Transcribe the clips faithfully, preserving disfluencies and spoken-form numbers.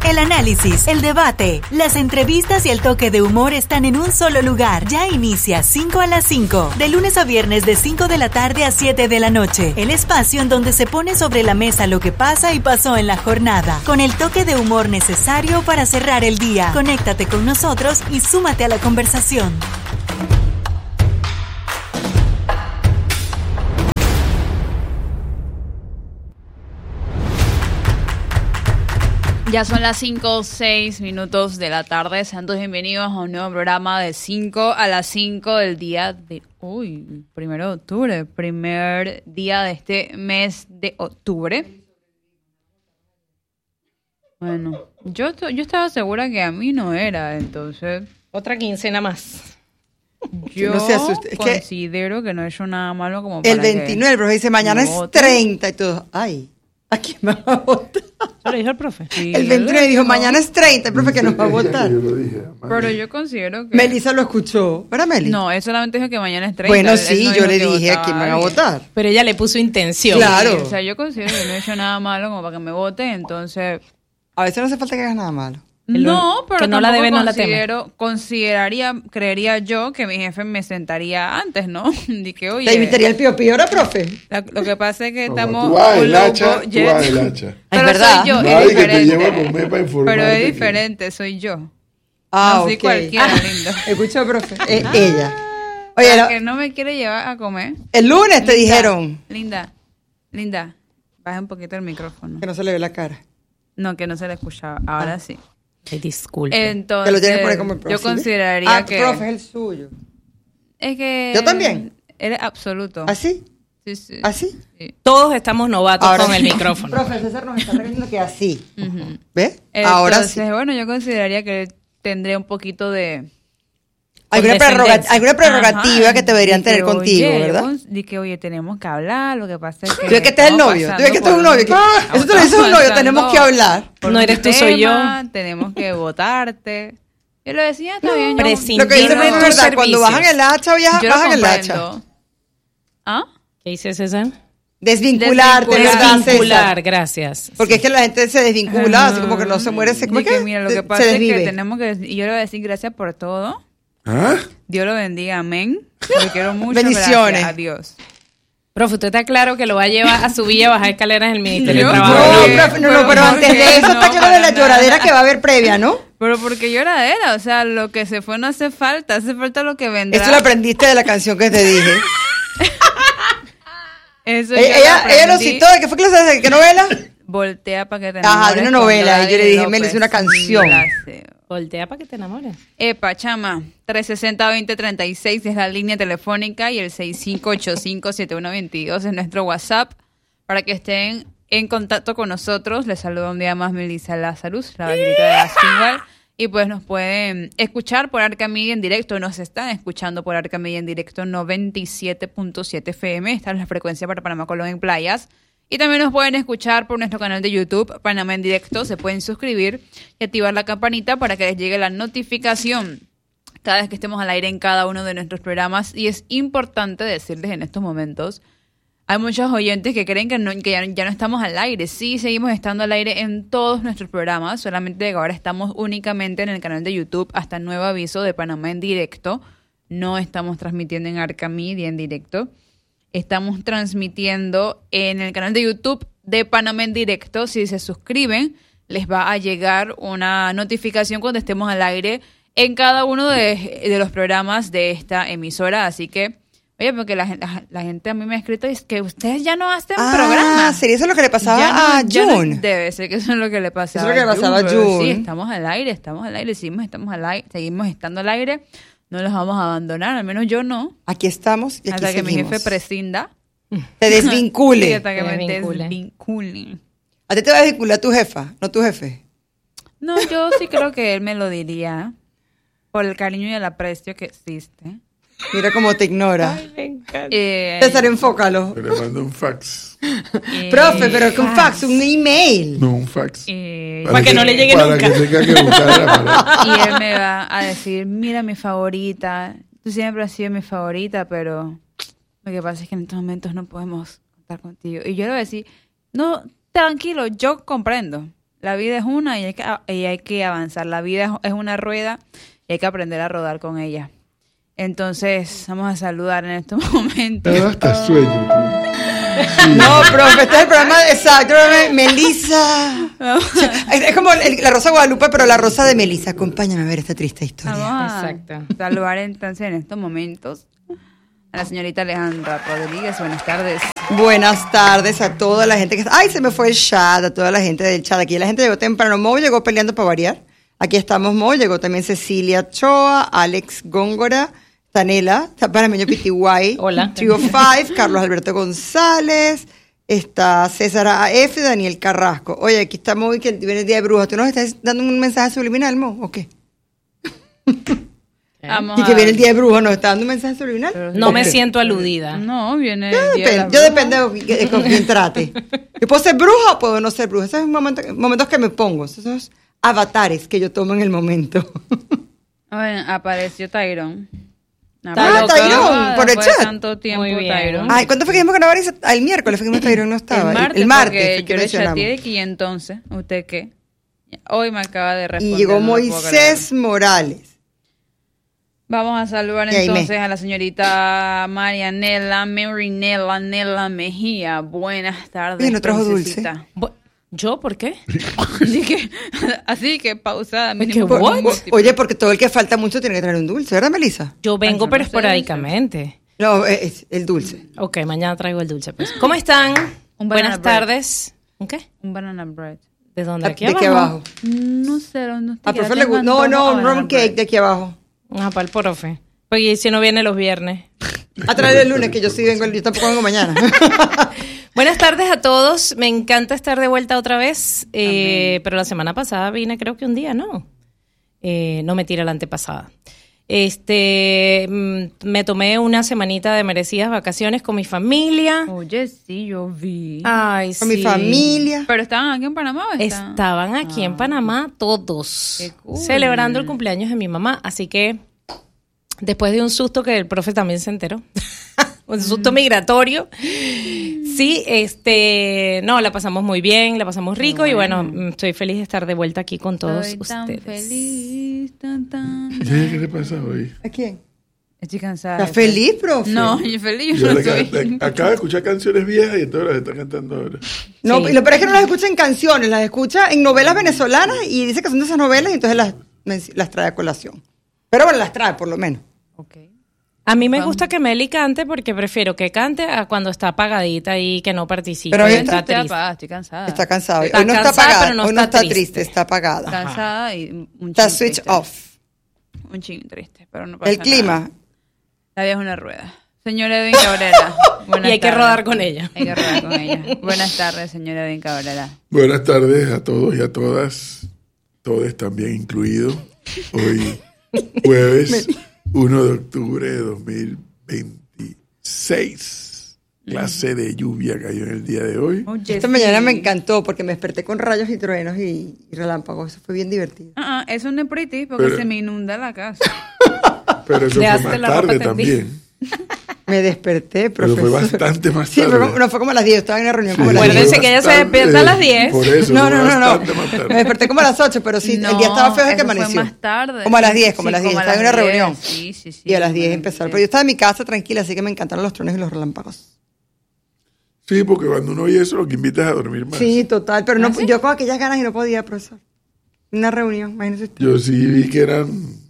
El análisis, el debate, las entrevistas y el toque de humor están en un solo lugar. Ya inicia cinco a las cinco, de lunes a viernes de cinco de la tarde a siete de la noche. El espacio en donde se pone sobre la mesa lo que pasa y pasó en la jornada, con el toque de humor necesario para cerrar el día. Conéctate con nosotros y súmate a la conversación. Ya son las cinco o seis minutos de la tarde. Sean todos bienvenidos a un nuevo programa de cinco a las cinco del día de... Uy, primero de octubre. Primer día de este mes de octubre. Bueno, yo, yo estaba segura que a mí no era, entonces... Otra quincena más. Yo no se asuste. Es considero que, que no he hecho nada malo como para el veintinueve, el profe dice, mañana es treinta y todo. Ay, ¿a quién me va a votar? ¿Eso lo dijo el profe? Sí, el veintinueve dijo, mañana es treinta, el profe que nos va a votar. Yo lo dije, pero yo considero que... Melissa lo escuchó, ¿verdad, Meli? No, él solamente dijo que mañana es treinta. Bueno, él, sí, él no yo le que dije a quién me va a votar. Pero ella le puso intención. Claro. Sí, o sea, yo considero que no he hecho nada malo como para que me vote, entonces... A veces no hace falta que hagas nada malo. No, pero que no la debe, no la considero, consideraría, creería yo que mi jefe me sentaría antes, ¿no? Dije, oye... ¿Te invitaría el pío pío ahora, profe? La, lo que pasa es que no, estamos... Tú vas un el hacha, loco tú jet. vas el hacha. Pero es verdad. soy yo, Nadie es que te diferente. lleva a comer para informarte. Pero es que- diferente, soy yo. Ah, no soy ok. cualquiera, Ah, lindo. escuchó, profe. Es ella. Oye, Oye, la- que no me quiere llevar a comer. el lunes te Linda, dijeron Linda, Linda, baja un poquito el micrófono. que no se le ve la cara. No, que no se le escuchaba. Ahora Ah. sí. Ay, disculpe. Entonces, Te lo tienes que poner como el profe. yo ¿sí? consideraría Ah, que... profe, es el suyo. Es que... ¿Yo también? Eres absoluto. ¿Así? Sí, sí. ¿Así? Sí. Todos estamos novatos Ahora con sí. el micrófono. Profe, César nos está diciendo que así. Ujú. ¿Ves? Ahora sí. Entonces, bueno, yo consideraría que tendría un poquito de... Alguna, prerroga- condescendencia. alguna prerrogativa Ajá, que te deberían di que, tener contigo, oye, ¿verdad? cons- Di que, oye, tenemos que hablar, lo que pasa es que... Tú ves que este es el estamos novio. Tú pasando ves que este es un por novio. que- estamos Eso te lo dice un novio. pasando Tenemos que hablar. por No un eres tú, soy yo. tema, Tenemos que votarte. Yo le decía, está bien. yo- prescindir Lo que dice de Meli es tus verdad. Cuando servicios. bajan el hacha, ya yo lo bajan el hacha. comprendo. ¿Ah? ¿Qué dice César? Desvincularte, Desvincular. ¿verdad, Desvincular, César? gracias. Porque es que la gente se desvincula, así como que no se muere, se, ¿cómo Di es que, que? mira, lo Se- que pasa se es que desvive. tenemos que... Y yo le voy a decir gracias por todo. ¿Ah? Dios lo bendiga, amén. Lo quiero mucho. Bendiciones. Gracias a Dios. Profe, ¿usted está claro que lo va a llevar a subir y a bajar escaleras del Ministerio Yo de No, Trabajo? no, ¿no? profe, no, no, pero pero ¿por antes qué? de eso No, está claro de la para lloradera nada. que va a haber previa, ¿no? Pero porque lloradera, o sea, lo que se fue no hace falta, hace falta lo que vendrá. Esto lo aprendiste de la canción que te dije. Eso ella, yo lo ella, ella lo aprendí. citó, ¿de qué fue clase de qué novela? Voltea para que te Ajá, enamores de una con novela, y yo le Gladys dije, López. Meli, es una canción. Blaseo. Voltea para que te enamores. Epa, chama, tres sesenta, veinte treinta y seis es la línea telefónica y el seis cinco ocho cinco, siete uno dos dos es nuestro WhatsApp para que estén en contacto con nosotros. Les saludo un día más Melissa Lazarus, la vaquerita de la Singual. Y pues nos pueden escuchar por Arca Media en directo, nos están escuchando por Arca Media en directo noventa y siete punto siete F M, esta es la frecuencia para Panamá, Colón en Playas. Y también nos pueden escuchar por nuestro canal de YouTube, Panamá en directo, se pueden suscribir y activar la campanita para que les llegue la notificación cada vez que estemos al aire en cada uno de nuestros programas. Y es importante decirles en estos momentos, hay muchos oyentes que creen que, no, que ya, ya no estamos al aire. Sí, seguimos estando al aire en todos nuestros programas, solamente que ahora estamos únicamente en el canal de YouTube hasta nuevo aviso de Panamá en directo. No estamos transmitiendo en Arca Media en directo. Estamos transmitiendo en el canal de YouTube de Panamá en directo. Si se suscriben, les va a llegar una notificación cuando estemos al aire en cada uno de, de los programas de esta emisora. Así que... Oye, porque la, la, la gente a mí me ha escrito y es que ustedes ya no hacen Ah, programas. sería eso lo que le pasaba Ya no- a ya no- June. debe ser que eso es lo que le pasaba Eso es lo que le pasaba a pero June. Sí, estamos al aire, estamos al aire, seguimos, estamos al aire, seguimos estando al aire. No los vamos a abandonar, al menos yo no. Aquí estamos y aquí Hasta que mi seguimos. jefe prescinda. Te Sí, desvincule. hasta que Te me desvincule. desvincule. A ti te va a desvincular tu jefa, no tu jefe. No, yo sí creo que él me lo diría. Por el cariño y el aprecio que existe. Mira cómo te ignora. Me encanta. Eh, César, enfócalo. Le mando un fax. eh, Profe, pero con fax, un email. No, un fax. eh, Para que no le llegue para nunca. que tenga que buscar la Y él me va a decir, mira mi favorita, tú siempre has sido mi favorita, pero lo que pasa es que en estos momentos no podemos contar contigo. Y yo le voy a decir, no, tranquilo, yo comprendo. La vida es una y hay que, y hay que avanzar. La vida es, es una rueda y hay que aprender a rodar con ella. Entonces, vamos a saludar en estos momentos. Me da hasta sueño. No, profe, este es el programa exacto. Melissa. Es como el- la Rosa de Guadalupe, pero la Rosa de Melissa. Acompáñame a ver esta triste historia. Vamos a Exacto. saludar entonces en estos momentos a la señorita Alejandra Rodríguez. Buenas tardes. Buenas tardes a toda la gente que está. Ay, se me fue el chat, a toda la gente del chat. Aquí la gente llegó temprano. Mo llegó peleando para variar. Aquí estamos, Mo. Llegó también Cecilia Choa, Alex Góngora, Tanela, Panameño P T Y. Hola. Trio Five, Carlos Alberto González. Está César A F, Daniel Carrasco. Oye, aquí estamos hoy que viene el Día de Brujas. ¿Tú nos estás dando un mensaje subliminal, Mo? ¿O qué? Vamos Y que a- viene el Día de Brujas, ¿nos está dando un mensaje subliminal? Pero- No me Ok. siento aludida. No, viene Yo, el día de depende, la yo bruja. depende de, de con quién trate. Yo puedo ser bruja o puedo no ser bruja. Esos son momentos, momentos que me pongo. Esos son avatares que yo tomo en el momento. Bueno, apareció Tyrone. Ah, Tyrone, por el Después de chat. tanto tiempo, Muy bien. Tyrone. Ay, ¿cuándo fue que dijimos que no iba a venir? El miércoles fue que Tyrone no estaba. el martes, el martes porque fue que yo le mencionamos. chateé y entonces, ¿usted qué? Hoy me acaba de responder. Y llegó no lo puedo Moisés creer. Morales. Vamos a saludar Y ahí me- entonces a la señorita Marianela, Marinela, Nela Mejía. Buenas tardes. Oye, ¿no trajo princesita. Bu- ¿Yo por qué? Así que, así que pausada. mínimo ¿Qué, por what? un múltiplo. Oye, porque todo el que falta mucho tiene que traer un dulce, ¿verdad, Melissa? Yo vengo, Ay, pero no sé esporádicamente. No, es, es el dulce. Ok, mañana traigo el dulce, pues. ¿Cómo están? Un banana Buenas bread. tardes. ¿Un qué? Un banana bread. ¿De dónde? ¿Aquí ¿De abajo? qué abajo? No sé, ¿dónde A profe le gusta. No, no, un rum cake de aquí abajo. Ah, para el profe. Porque si no viene los viernes. A traer el lunes, que yo sí vengo, yo tampoco vengo mañana. Buenas tardes a todos. Me encanta estar de vuelta otra vez. Eh, pero la semana pasada vine, creo que un día, ¿no? Eh, no me tira la antepasada. Este, mm, me tomé una semanita de merecidas vacaciones con mi familia. Oye, sí, yo vi. Ay, Con sí. mi familia. ¿Pero estaban aquí en Panamá o están? Estaban aquí en Panamá todos, Qué cool. celebrando el cumpleaños de mi mamá. Así que, después de un susto que el profe también se enteró, un susto migratorio, sí, este, no, la pasamos muy bien, la pasamos rico y bueno, mm, estoy feliz de estar de vuelta aquí con todos Estoy tan ustedes. feliz, tan, tan. ¿Y a ella qué le pasa hoy? ¿A quién? Estoy cansada. ¿Estás feliz, profe? No, yo feliz Yo no le- estoy. le- acabo de escuchar canciones viejas y entonces las está cantando ahora. No, Sí. y lo peor es que no las escucha en canciones, las escucha en novelas venezolanas y dice que son de esas novelas y entonces las, las trae a colación. Pero bueno, las trae por lo menos. Ok. A mí me gusta que Meli cante porque prefiero que cante a cuando está apagadita y que no participe. Pero hoy y está- está Estoy triste. apagada, estoy cansada. Está cansada. Está hoy no está cansada, apagada, pero no hoy no está está triste, triste. está apagada. Cansada y un Está chin switch triste. off. Un ching triste, pero no pasa El clima. nada. La vida es una rueda. Señora Edwin Cabrera. buenas Y hay que tardes. rodar con ella. Hay que rodar con ella. Buenas tardes, señora Edwin Cabrera. Buenas tardes a todos y a todas, todos también incluidos. Hoy, jueves uno de octubre de dos mil veintiséis. Clase de lluvia cayó en el día de hoy. Oye, Esta sí. mañana me encantó porque me desperté con rayos y truenos y, y relámpagos. Eso fue bien divertido. Ah, ah, eso no es pretty porque Pero- se me inunda la casa. Pero eso Dejaste fue más la ropa tarde tendida. también. Me desperté, Pero profesor. fue bastante más Sí, tarde. fue como- no fue como a las diez. Estaba en una reunión como a Sí, las fue diez. Acuérdense que ella se bastante- despierta a las diez. Por eso, No, fue no, no, no. bastante más tarde. Me desperté como a las ocho, pero sí, el No, día estaba feo desde que eso fue amaneció. más tarde. Como a las diez, como a las Sí, diez. como a Estaba en una las diez. reunión. Sí, sí, sí. Y a las como diez las empezaron. diez. Pero yo estaba en mi casa tranquila, así que me encantaron los truenos y los relámpagos. Sí, porque cuando uno oye eso, lo que invita es a dormir más. Sí, total. Pero no, ¿Ah, sí? yo con aquellas ganas y no podía, profesor. Una reunión, imagínese usted. Yo sí vi que eran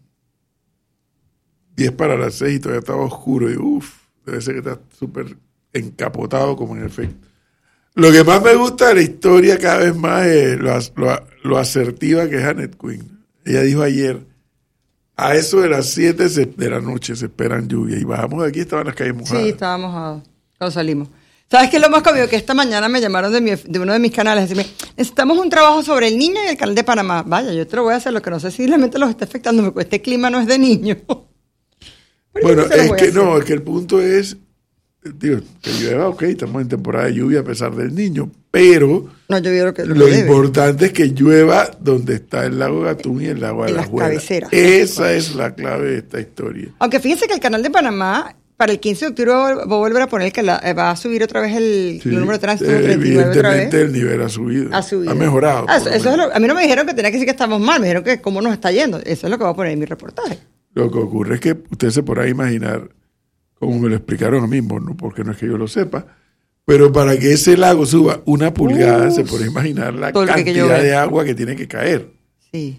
diez para las seis y todavía estaba oscuro. Y uff, debe ser que está súper encapotado como en efecto. Lo que más me gusta de la historia cada vez más es lo, as- lo, lo asertiva que es Annette Quinn. Ella dijo ayer, a eso de las siete se- de la noche se esperan lluvia. Y bajamos de aquí, estaban las calles mojadas. Sí, estaba mojado cuando salimos. ¿Sabes qué es lo más cómico? Que esta mañana me llamaron de, mi- de uno de mis canales. Decirme, necesitamos un trabajo sobre el niño y el canal de Panamá. Vaya, yo te lo voy a hacer, lo que no sé si realmente los está afectando, porque este clima no es de niño. Pero Bueno, yo se lo es voy a que hacer. no, es que el punto es, digo, que llueva, ok, estamos en temporada de lluvia a pesar del niño, pero No, yo veo lo que lo, lo que debe. importante es que llueva donde está el lago Gatún y el lago de En la las Juela. cabeceras. Esa es la clave de esta historia. Aunque fíjense que el canal de Panamá para el quince de octubre va a volver a poner que la, va a subir otra vez el, Sí, el número de tránsito. eh, treinta y nueve otra vez. evidentemente el nivel ha subido. Ha subido. Ha mejorado. Ah, por eso, lo eso es menos. lo- a mí no me dijeron que tenía que decir que estamos mal, me dijeron que cómo nos está yendo. Eso es lo que va a poner en mi reportaje. Lo que ocurre es que usted se podrá imaginar, como me lo explicaron a mí, no, porque no es que yo lo sepa, pero para que ese lago suba una pulgada, Uf, se puede imaginar la todo lo que hay que cantidad llover. de agua que tiene que caer. Sí.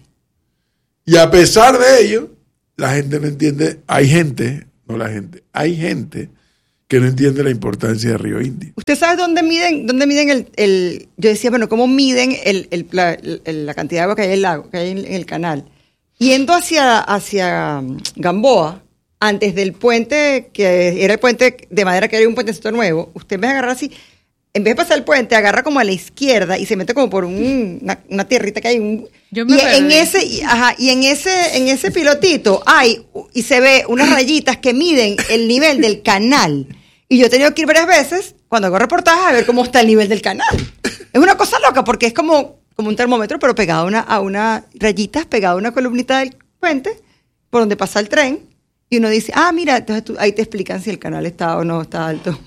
Y a pesar de ello, la gente no entiende, hay gente, no la gente, hay gente que no entiende la importancia de Río Indio. ¿Usted sabe dónde miden, dónde miden el, el yo decía, bueno, cómo miden el, el- la, el- la cantidad de agua que hay en el lago, que hay en, en el canal? Yendo hacia, hacia um, Gamboa, antes del puente, que era el puente de madera, que era un puentecito nuevo, usted en vez de agarrar así, en vez de pasar el puente, agarra como a la izquierda y se mete como por un- una, una tierrita que hay. Un, Yo me y en perdí. ese, y- ajá, y en ese, en ese pilotito hay, y se ve unas rayitas que miden el nivel del canal. Y yo he tenido que ir varias veces, cuando hago reportajes, a ver cómo está el nivel del canal. Es una cosa loca, porque es como, como un termómetro, pero pegado a una, a una rayitas, pegado a una columnita del puente, por donde pasa el tren, y uno dice, ah, mira, entonces tú- ahí te explican si el canal está o no está alto.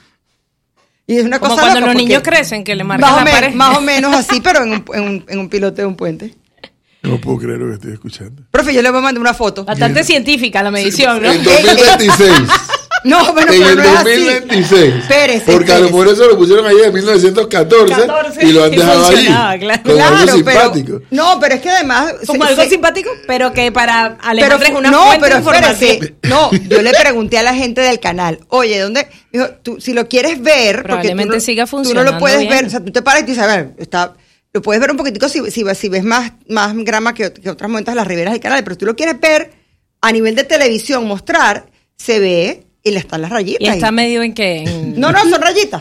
Y es una Como cosa cuando loca, los porque niños crecen, que le marcan más o la men- pared. Más o menos así, pero en un, en un, en un piloto de un puente. No puedo creer lo que estoy escuchando. Profe, yo le voy a mandar una foto. Bastante científica la medición, ¿no? En dos mil veintiséis. No, bueno, en pero el no es dos mil así. veintiséis. Espérese, Porque a lo espérese. mejor eso lo pusieron ahí en mil novecientos catorce catorce, y lo han y dejado ahí. funcionaba, claro. Como algo Claro, simpático. pero no, pero es que además Como se- algo se- simpático, pero que para pero Alejandra es una no, fuente pero de información. espérese, no, yo le pregunté a la gente del canal, oye, ¿dónde? Dijo, tú, si lo quieres ver, porque tú Probablemente no, siga tú no lo funcionando puedes bien. ver, o sea, tú te paras y dices, a ver, está, lo puedes ver un poquitico si, si, si ves más, más grama que, que otras momentos de las riberas del canal, pero si tú lo quieres ver a nivel de televisión, mostrar, se ve y le están las rayitas. ¿Y está ahí. medio en qué? En- No, no, son rayitas.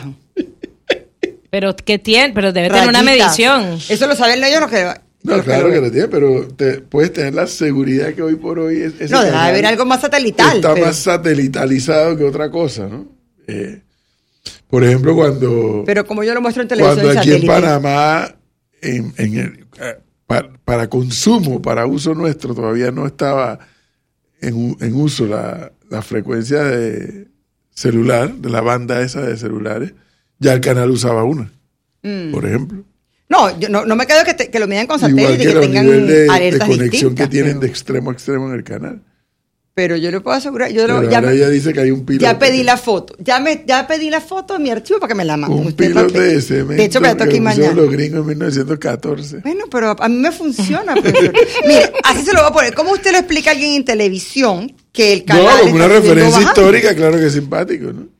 Pero que tiene, pero debe tener una Rayitas. medición. Eso lo saben ellos los que... No, los claro lo que ven. lo tiene, pero te, puedes tener la seguridad que hoy por hoy es, ese No, debe canal haber algo más satelital. está pero, más satelitalizado que otra cosa, ¿no? Eh, por ejemplo, cuando, pero como yo lo muestro en televisión cuando en aquí en satélite. Panamá, en, en el, eh, pa- para, consumo, para uso nuestro, todavía no estaba en, u- en uso la, la frecuencia de celular, de la banda esa de celulares, ya el canal usaba una, Mm. por ejemplo. No, yo no, no me quedo que, te- que lo midan con Igual satélite y que que los tengan niveles de, de alertas conexión distintas. que tienen pero, de extremo a extremo en el canal. pero yo le puedo asegurar, yo lo- Pero ya, ahora me- ella dice que hay un piloto. ya pedí que- la foto, ya me ya pedí la foto de mi archivo para que me la manden. Un Usted piloto para que- de cemento De hecho, me la que toca aquí lo pusieron mañana. los gringos en mil novecientos catorce. Bueno, pero a mí me funciona, profesor. Mire, así se lo voy a poner. ¿Cómo usted lo explica a alguien en televisión que el canal No, como una está subiendo o referencia bajando? histórica, claro que es simpático, ¿no?